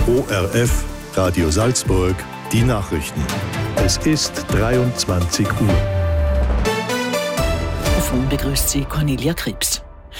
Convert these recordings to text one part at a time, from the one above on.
ORF Radio Salzburg, die Nachrichten. Es ist 23 Uhr. Davon begrüßt Sie Cornelia Krebs.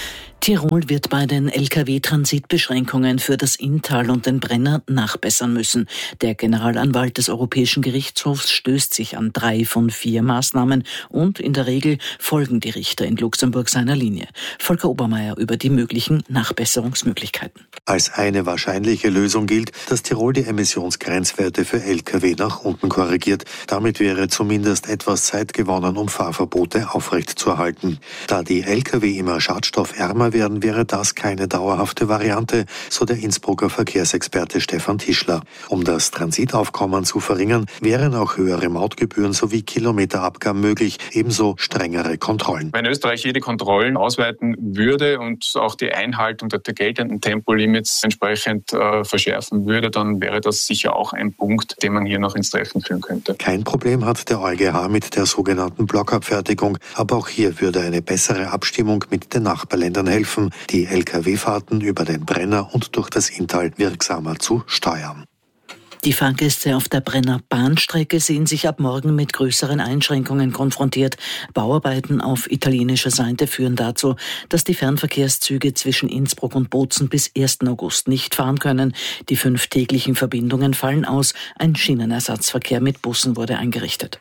Tirol wird bei den Lkw-Transitbeschränkungen für das Inntal und den Brenner nachbessern müssen. Der Generalanwalt des Europäischen Gerichtshofs stößt sich an 3 von 4 Maßnahmen und in der Regel folgen die Richter in Luxemburg seiner Linie. Volker Obermeier über die möglichen Nachbesserungsmöglichkeiten. Als eine wahrscheinliche Lösung gilt, dass Tirol die Emissionsgrenzwerte für Lkw nach unten korrigiert. Damit wäre zumindest etwas Zeit gewonnen, um Fahrverbote aufrechtzuerhalten. Da die Lkw immer schadstoffärmer werden, wäre das keine dauerhafte Variante, so der Innsbrucker Verkehrsexperte Stefan Tischler. Um das Transitaufkommen zu verringern, wären auch höhere Mautgebühren sowie Kilometerabgaben möglich, ebenso strengere Kontrollen. Wenn Österreich jede Kontrollen ausweiten würde und auch die Einhaltung der geltenden Tempolimits entsprechend verschärfen würde, dann wäre das sicher auch ein Punkt, den man hier noch ins Treffen führen könnte. Kein Problem hat der EuGH mit der sogenannten Blockabfertigung, aber auch hier würde eine bessere Abstimmung mit den Nachbarländern helfen, die Lkw-Fahrten über den Brenner und durch das Inntal wirksamer zu steuern. Die Fahrgäste auf der Brenner Bahnstrecke sehen sich ab morgen mit größeren Einschränkungen konfrontiert. Bauarbeiten auf italienischer Seite führen dazu, dass die Fernverkehrszüge zwischen Innsbruck und Bozen bis 1. August nicht fahren können. Die 5 täglichen Verbindungen fallen aus. Ein Schienenersatzverkehr mit Bussen wurde eingerichtet.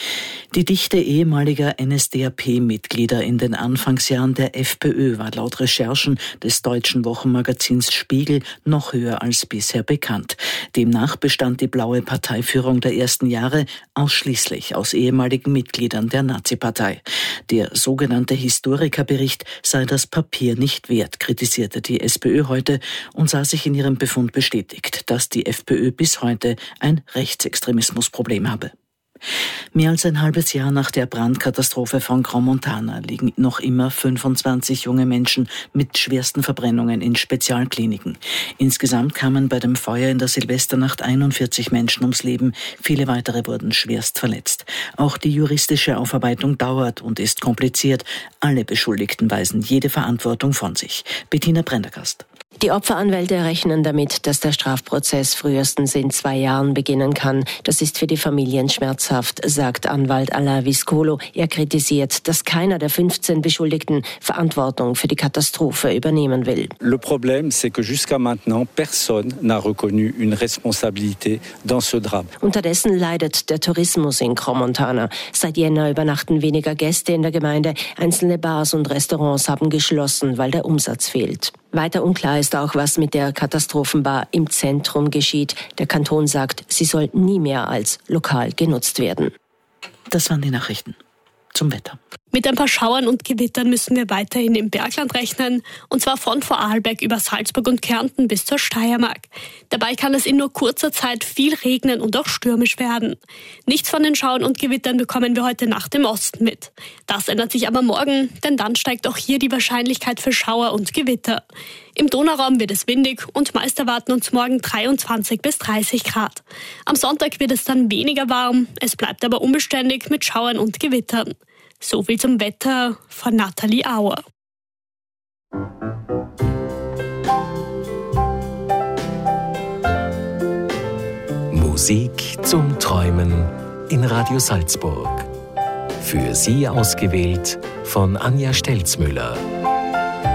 Die Dichte ehemaliger NSDAP-Mitglieder in den Anfangsjahren der FPÖ war laut Recherchen des deutschen Wochenmagazins Spiegel noch höher als bisher bekannt. Demnach bestand die blaue Parteiführung der ersten Jahre ausschließlich aus ehemaligen Mitgliedern der Nazi-Partei. Der sogenannte Historikerbericht sei das Papier nicht wert, kritisierte die SPÖ heute und sah sich in ihrem Befund bestätigt, dass die FPÖ bis heute ein Rechtsextremismusproblem habe. Mehr als ein halbes Jahr nach der Brandkatastrophe von Crans-Montana liegen noch immer 25 junge Menschen mit schwersten Verbrennungen in Spezialkliniken. Insgesamt kamen bei dem Feuer in der Silvesternacht 41 Menschen ums Leben. Viele weitere wurden schwerst verletzt. Auch die juristische Aufarbeitung dauert und ist kompliziert. Alle Beschuldigten weisen jede Verantwortung von sich. Bettina Prendergast. Die Opferanwälte rechnen damit, dass der Strafprozess frühestens in 2 Jahren beginnen kann. Das ist für die Familien schmerzhaft, sagt Anwalt Alain Viscolo. Er kritisiert, dass keiner der 15 Beschuldigten Verantwortung für die Katastrophe übernehmen will. Le problème, c'est que jusqu'à maintenant, personne n'a reconnu une responsabilité dans ce drame. Unterdessen leidet der Tourismus in Crans-Montana. Seit Jänner übernachten weniger Gäste in der Gemeinde. Einzelne Bars und Restaurants haben geschlossen, weil der Umsatz fehlt. Weiter unklar ist auch, was mit der Katastrophenbar im Zentrum geschieht. Der Kanton sagt, sie soll nie mehr als Lokal genutzt werden. Das waren die Nachrichten. Zum Wetter. Mit ein paar Schauern und Gewittern müssen wir weiterhin im Bergland rechnen, und zwar von Vorarlberg über Salzburg und Kärnten bis zur Steiermark. Dabei kann es in nur kurzer Zeit viel regnen und auch stürmisch werden. Nichts von den Schauern und Gewittern bekommen wir heute Nacht im Osten mit. Das ändert sich aber morgen, denn dann steigt auch hier die Wahrscheinlichkeit für Schauer und Gewitter. Im Donauraum wird es windig und meist erwarten uns morgen 23 bis 30 Grad. Am Sonntag wird es dann weniger warm, es bleibt aber unbeständig mit Schauern und Gewittern. So viel zum Wetter von Nathalie Auer. Musik zum Träumen in Radio Salzburg. Für Sie ausgewählt von Anja Stelzmüller.